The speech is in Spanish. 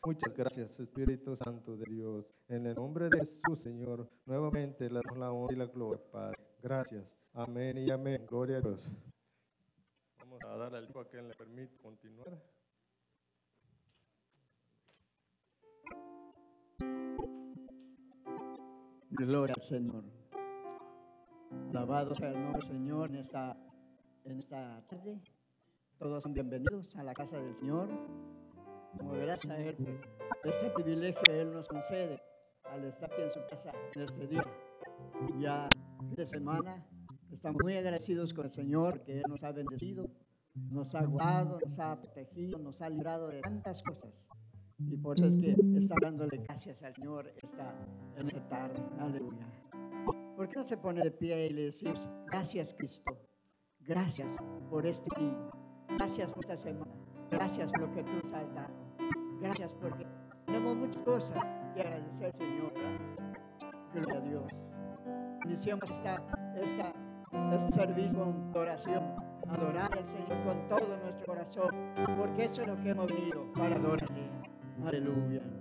Muchas gracias, Espíritu Santo de Dios. En el nombre de Jesús, Señor, nuevamente le damos la honra y la gloria, Padre. Gracias. Amén y amén. Gloria a Dios. Vamos a dar al tiempo a quien le permite continuar. Gloria al Señor. Alabado sea el nombre del Señor en esta tarde. Todos son bienvenidos a la casa del Señor. Como gracias a Él, por este privilegio que Él nos concede al estar aquí en su casa en este día. Ya fin de semana estamos muy agradecidos con el Señor que Él nos ha bendecido, nos ha guardado, nos ha protegido, nos ha librado de tantas cosas. Y por eso es que está dándole gracias al Señor en esta tarde. Aleluya. ¿Por qué no se pone de pie y le decimos gracias, Cristo? Gracias por este día. Gracias por esta semana. Gracias por lo que tú nos has dado. Gracias porque tenemos muchas cosas que agradecer, Señor. Gloria a Dios. Iniciamos este servicio con oración. Adorar al Señor con todo nuestro corazón. Porque eso es lo que hemos venido para adorarle. Aleluya.